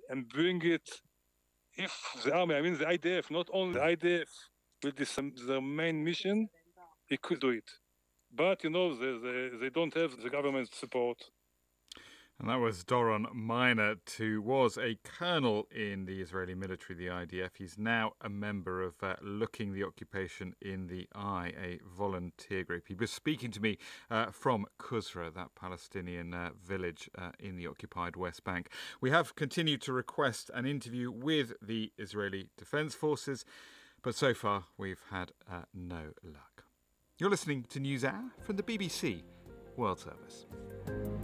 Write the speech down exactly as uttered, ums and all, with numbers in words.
and bring it. If the army, I mean the I D F, not only the I D F, with this um, their main mission, he could do it. But you know, they they, they don't have the government support. And that was Doron Minert, who was a colonel in the Israeli military, the I D F. He's now a member of uh, Looking the Occupation in the Eye, a volunteer group. He was speaking to me uh, from Qusra, that Palestinian uh, village uh, in the occupied West Bank. We have continued to request an interview with the Israeli Defense Forces, but so far we've had uh, no luck. You're listening to NewsHour from the B B C World Service.